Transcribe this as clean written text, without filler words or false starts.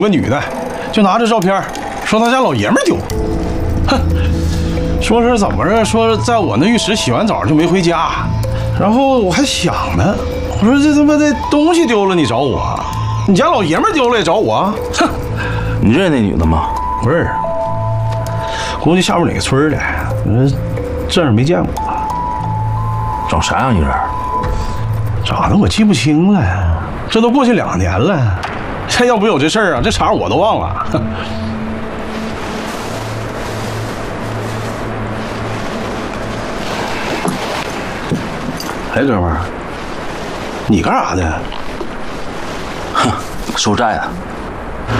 个女的，就拿着照片说她家老爷们丢了，哼，说是怎么着？说在我那浴室洗完澡就没回家，然后我还想呢，我说这他妈的东西丢了你找我，你家老爷们丢了也找我，哼！ 你认识那女的吗？ 不认识，估计下边哪个村的，这样没见过。 长啥样一人？ 咋的？我记不清了，这都过去2年了。要不有这事儿啊，这茬我都忘了。哎，哥们儿，你干啥的？ 哼，收债的。